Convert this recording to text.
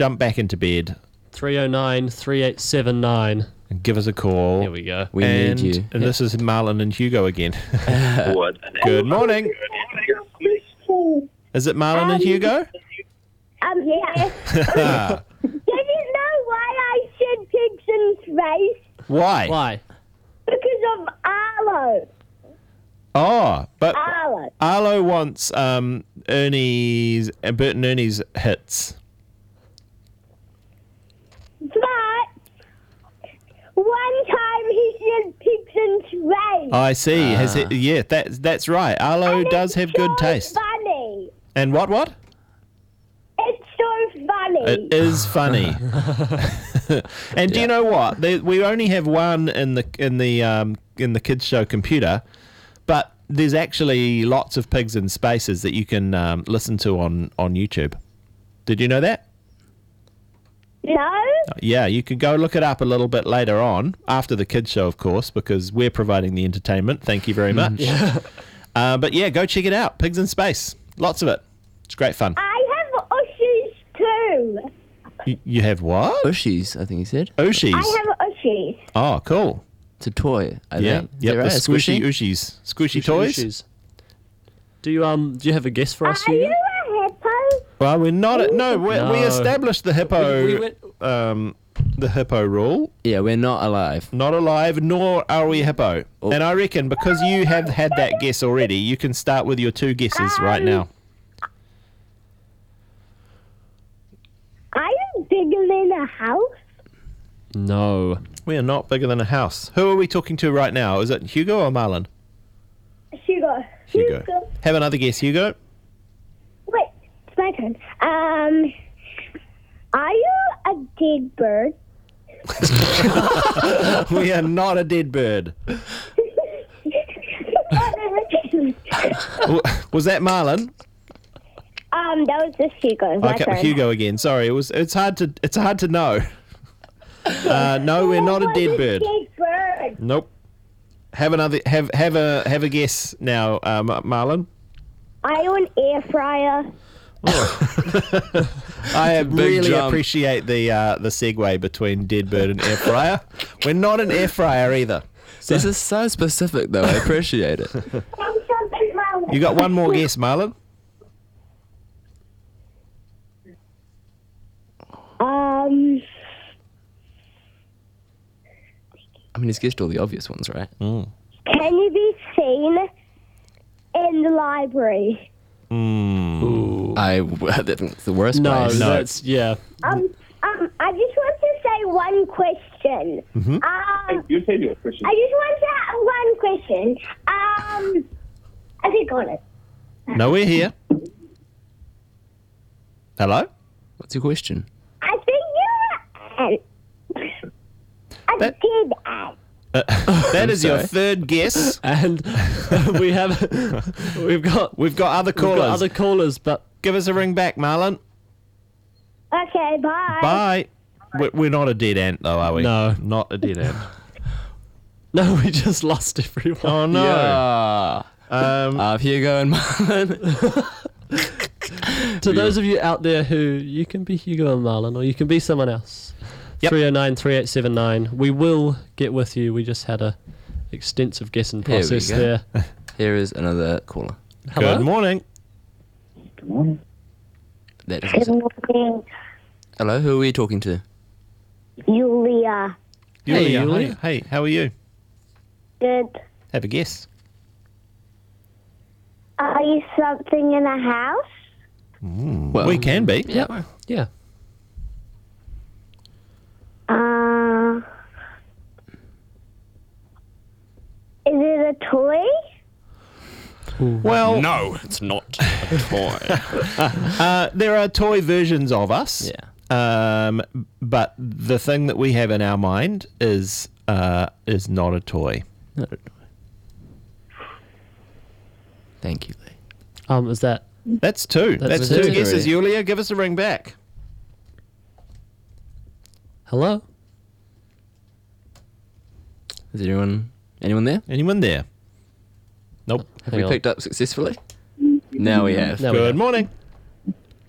jump back into bed 309-3879. and give us a call. There we go. We need you. And this is Marlon and Hugo again. What? Good morning. Is it Marlon and Hugo? Yeah. Did you know why I said pigs in space? Why? Why? Because of Arlo. Oh, but Arlo. Arlo wants Bert and Ernie's hits. But one time he said pigs in space. I see. Yeah, that's right. Arlo And does it's have good so taste. funny. And what? It's so funny. It is funny. And do you know what? We only have one in the kids show computer, but there's actually lots of pigs in spaces that you can listen to on YouTube. Did you know that? No? Yeah, you can go look it up a little bit later on, after the kids show, of course, because we're providing the entertainment. Thank you very much. But yeah, go check it out. Pigs in Space. Lots of it. It's great fun. I have Ushies too. You have what? Ushies, I think he said. Ooshies. I have Ushies. Oh, cool. It's a toy, I Yeah. think. Is Yep, that right? the A squishy Ooshies. Squishy toys? Issues. Do you have a guess for us, Are you Hugo? a hippo? Well, we're not. No, we No. established the hippo. We went- The hippo rule. Yeah, we're not alive. Not alive, nor are we hippo. Oh. And I reckon because you have had that guess already, you can start with your two guesses right now. Are you bigger than a house? No. We are not bigger than a house. Who are we talking to right now? Is it Hugo or Marlon? Hugo. Hugo. Have another guess, Hugo. Wait, it's my turn. Are you a dead bird? We are not a dead bird. Was that Marlon? That was just Hugo. My Okay, turn. Hugo again. Sorry, it's hard to know. No, we're not a dead bird. Dead bird. Nope. Have a guess now, Marlon. Are you an air fryer? I big really jump. appreciate the segue between dead bird and air fryer. We're not an air fryer either. This is so specific, though. I appreciate it. You got one more guess, Marlon. I mean, he's guessed all the obvious ones, right? Mm. Can you be seen in the library? That's the worst No, place. that's yeah. I just want to say one question. You said your question. I just want to have one question. I think on it. No, we're here. Hello? What's your question? I think you're a That- dead ant. That is your sorry. third guess. And we've got Other callers. other callers, but Give us a ring back, Marlon. Okay, bye. Bye. We're not a dead ant, though, are we? No. Not a dead ant. no, we just lost everyone. Oh, no. Yeah. Hugo and Marlon. To those of you out there who you can be Hugo and Marlon, or you can be someone else. Yep. 309-3879. We will get with you. We just had a extensive guessing Here we process go. there. Here is another caller. Hello? Good morning. That is Good morning, Hello, who are we talking to? Julia. Yulia, Yulia. Hey, how are you? Good. Have a guess. Are you something in a house? Well, We can be. Yeah. Yeah. Is it a toy? Well, No, it's not a toy. there are toy versions of us. Yeah. But the thing that we have in our mind is not a toy. Not a toy. Thank you, Lee. Is that That's two. That's That's two. two guesses, Yulia. Give us a ring back. hello? Is anyone there? Anyone there? Nope. Have Hang we on. picked up successfully? Now we have. Now we Good have. morning.